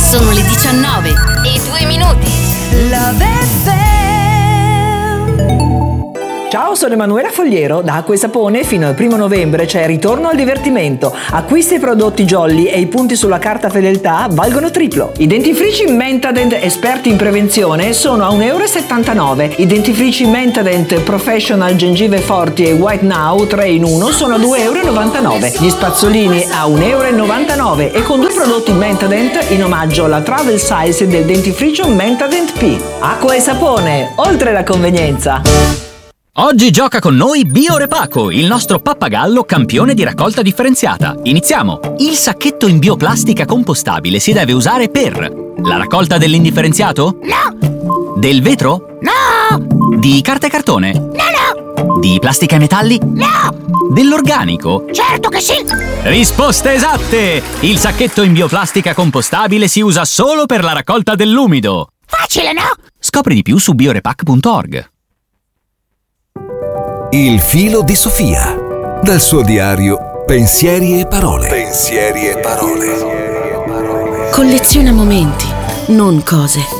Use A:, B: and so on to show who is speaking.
A: Sono le 19:02.
B: Love FM.
C: Ciao, sono Emanuela Fogliero. Da Acqua e Sapone fino al 1 novembre c'è Ritorno al divertimento. Acquisti i prodotti Jolly e i punti sulla carta fedeltà valgono triplo. I dentifrici Mentadent esperti in prevenzione sono a €1,79. I dentifrici Mentadent Professional Gengive Forti e White Now 3 in 1 sono a €2,99. Gli spazzolini a €1,99 e con 2 prodotti Mentadent in omaggio alla travel size del dentifricio Mentadent P. Acqua e Sapone, oltre la convenienza.
D: Oggi gioca con noi Biorepaco, il nostro pappagallo campione di raccolta differenziata. Iniziamo! Il sacchetto in bioplastica compostabile si deve usare per la raccolta dell'indifferenziato?
E: No!
D: Del vetro?
E: No!
D: Di carta e cartone?
E: No!
D: Di plastica e metalli?
E: No!
D: Dell'organico?
E: Certo che sì!
D: Risposte esatte! Il sacchetto in bioplastica compostabile si usa solo per la raccolta dell'umido.
E: Facile, no?
D: Scopri di più su biorepac.org.
F: Il filo di Sofia. Dal suo diario Pensieri e parole. Pensieri e parole.
A: Colleziona momenti, non cose.